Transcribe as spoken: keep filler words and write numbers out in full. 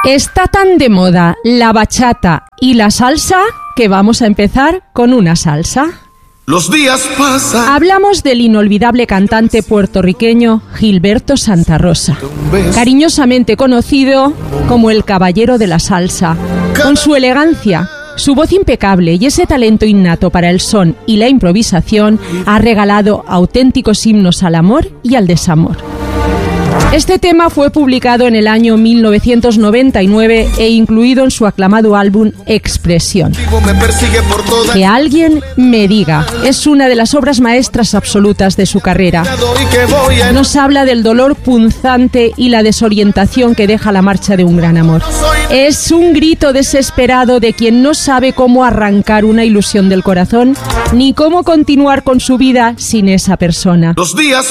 Está tan de moda la bachata y la salsa que vamos a empezar con una salsa. Los días pasan. Hablamos del inolvidable cantante puertorriqueño Gilberto Santa Rosa, cariñosamente conocido como el caballero de la salsa. Con su elegancia, su voz impecable y ese talento innato para el son y la improvisación, ha regalado auténticos himnos al amor y al desamor. Este tema fue publicado en el año mil novecientos noventa y nueve e incluido en su aclamado álbum Expresión. Que alguien me diga, es una de las obras maestras absolutas de su carrera. Nos habla del dolor punzante y la desorientación que deja la marcha de un gran amor. Es un grito desesperado de quien no sabe cómo arrancar una ilusión del corazón ni cómo continuar con su vida sin esa persona. Los días